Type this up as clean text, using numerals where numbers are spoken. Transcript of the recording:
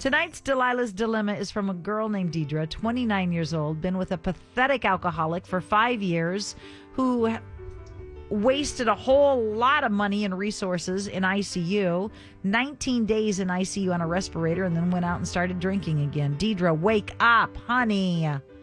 Tonight's Delilah's Dilemma is from a girl named Deidre, 29 years old, been with a pathetic alcoholic for 5 years, who wasted a whole lot of money and resources in ICU, 19 days in ICU on a respirator, and then went out and started drinking again. Deidre, wake up, honey.